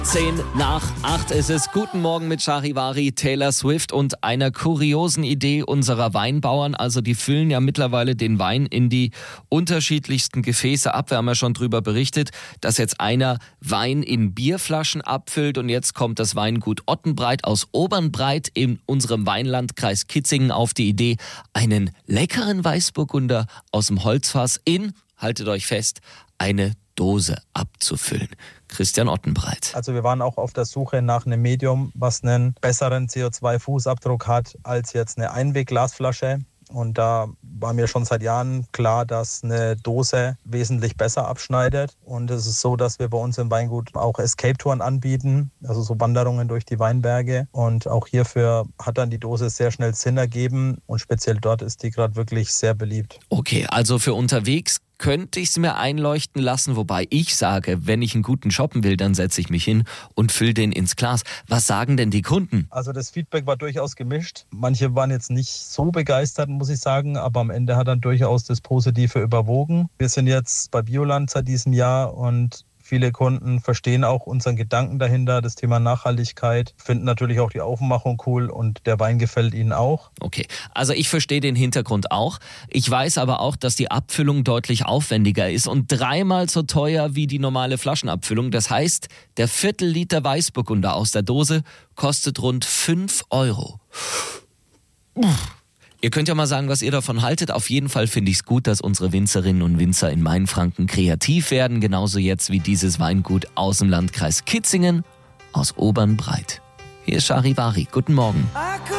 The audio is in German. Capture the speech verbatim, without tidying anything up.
Zehn nach acht ist es. Guten Morgen mit Charivari, Taylor Swift und einer kuriosen Idee unserer Weinbauern. Also die füllen ja mittlerweile den Wein in die unterschiedlichsten Gefäße ab. Wir haben ja schon drüber berichtet, dass jetzt einer Wein in Bierflaschen abfüllt und jetzt kommt das Weingut Ottenbreit aus Obernbreit in unserem Weinlandkreis Kitzingen auf die Idee, einen leckeren Weißburgunder aus dem Holzfass in, haltet euch fest, eine Dose abzufüllen. Christian Ottenbreit. Also wir waren auch auf der Suche nach einem Medium, was einen besseren C O zwei Fußabdruck hat als jetzt eine Einwegglasflasche. Und da war mir schon seit Jahren klar, dass eine Dose wesentlich besser abschneidet. Und es ist so, dass wir bei uns im Weingut auch Escape-Touren anbieten, also so Wanderungen durch die Weinberge. Und auch hierfür hat dann die Dose sehr schnell Sinn ergeben. Und speziell dort ist die gerade wirklich sehr beliebt. Okay, also für unterwegs könnte ich es mir einleuchten lassen, wobei ich sage, wenn ich einen guten shoppen will, dann setze ich mich hin und fülle den ins Glas. Was sagen denn die Kunden? Also das Feedback war durchaus gemischt. Manche waren jetzt nicht so begeistert, muss ich sagen, aber am Ende hat dann durchaus das Positive überwogen. Wir sind jetzt bei Bioland seit diesem Jahr und viele Kunden verstehen auch unseren Gedanken dahinter, das Thema Nachhaltigkeit, finden natürlich auch die Aufmachung cool und der Wein gefällt ihnen auch. Okay, also ich verstehe den Hintergrund auch. Ich weiß aber auch, dass die Abfüllung deutlich aufwendiger ist und dreimal so teuer wie die normale Flaschenabfüllung. Das heißt, der Viertel-Liter Weißburgunder aus der Dose kostet rund fünf Euro. Uff. Ihr könnt ja mal sagen, was ihr davon haltet. Auf jeden Fall finde ich es gut, dass unsere Winzerinnen und Winzer in Mainfranken kreativ werden. Genauso jetzt wie dieses Weingut aus dem Landkreis Kitzingen aus Obernbreit. Hier ist Charivari. Guten Morgen.